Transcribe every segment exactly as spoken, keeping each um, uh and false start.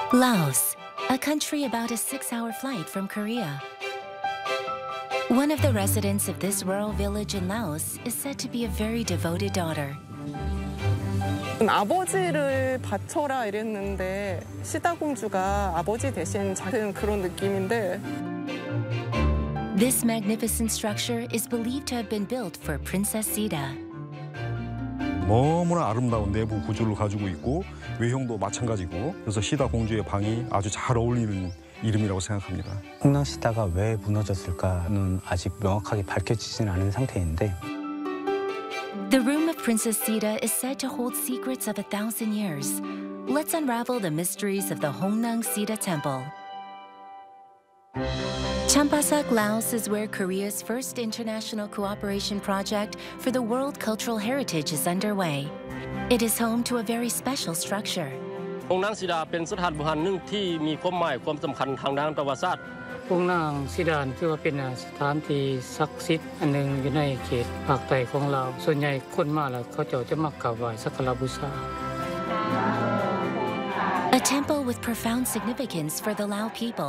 Laos, a country about a six-hour flight from Korea. One of the residents of this rural village in Laos is said to be a very devoted daughter. 아버지를 바쳐라 이랬는데 시다 공주가 아버지 대신 작은 그런 느낌인데. This magnificent structure is believed to have been built for Princess Sita. 너무나 아름다운 내부 구조를 가지고 있고 외형도 마찬가지고 그래서 시다 공주의 방이 아주 잘 어울리는 이름이라고 생각합니다. 홍낭 시다가 왜 무너졌을까는 아직 명확하게 밝혀지진 않은 상태인데 The room of Princess Sita is said to hold secrets of a thousand years. Let's unravel the mysteries of the Hongnang Sita Temple. Champasak, Laos is where Korea's first international cooperation project for the World Cultural Heritage is underway. It is home to a very special structure. ฮงนางศิดาเป็นสถานโบราณหนึ่งที่มีความหมายความสำคัญทางด้านประวัติศาสตร์ฮงนางศิดาถือว่าเป็นสถานที่ศักดิ์สิทธิ์อันหนึ่งอยู่ในเขตภาคใต้ของเราส่วนใหญ่คนมาแล้วเขาจะมากราบไหว้สักการะบูชา A temple with profound significance for the Lao people.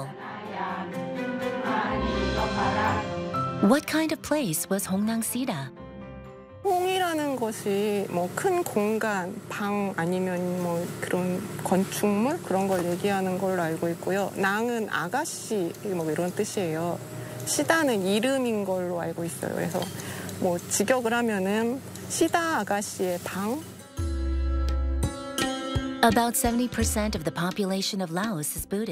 What kind of place was Hongnang Sita? 홍이라는 것이 뭐 큰 공간, 방 아니면 뭐 그런 건축물 그런 걸 얘기하는 걸로 알고 있고요. 낭은 아가씨 뭐 이런 뜻이에요. 시다는 이름인 걸로 알고 있어요. 그래서 뭐 직역을 하면은 시다 아가씨의 방. About seventy percent of the population of Laos is Buddhist.